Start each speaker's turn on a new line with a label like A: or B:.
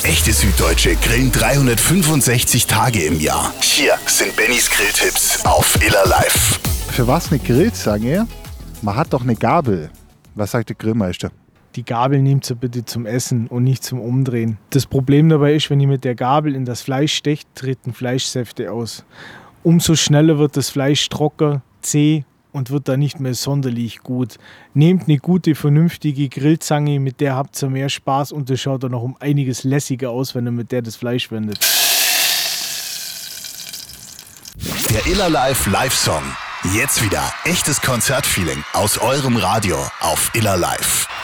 A: Echte Süddeutsche grillen 365 Tage im Jahr. Hier sind Bennys Grilltipps auf Iller Live.
B: Für was eine Grillzange? Man hat doch eine Gabel. Was sagt der Grillmeister?
C: Die Gabel nehmt ihr bitte zum Essen und nicht zum Umdrehen. Das Problem dabei ist, wenn ihr mit der Gabel in das Fleisch stecht, treten Fleischsäfte aus. Umso schneller wird das Fleisch trocken, zäh und wird dann nicht mehr sonderlich gut. Nehmt eine gute, vernünftige Grillzange, mit der habt ihr mehr Spaß und das schaut dann noch um einiges lässiger aus, wenn ihr mit der das Fleisch wendet.
A: Der Iller Live-Song. Jetzt wieder echtes Konzertfeeling aus eurem Radio auf Iller Live.